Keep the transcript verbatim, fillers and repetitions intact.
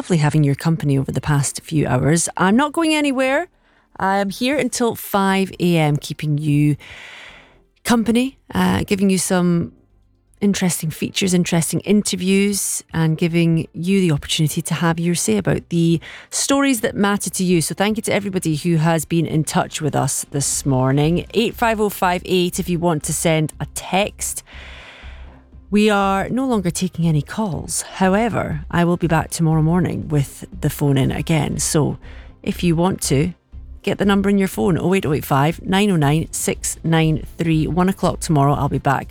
lovely having your company over the past few hours. I'm not going anywhere. I'm here until five a.m, keeping you company, uh, giving you some interesting features, interesting interviews, and giving you the opportunity to have your say about the stories that matter to you. So thank you to everybody who has been in touch with us this morning. eight five oh five eight if you want to send a text. We are no longer taking any calls. However, I will be back tomorrow morning with the phone in again. So if you want to, get the number in your phone, oh eight oh eight five, nine oh nine, six nine three. One o'clock tomorrow, I'll be back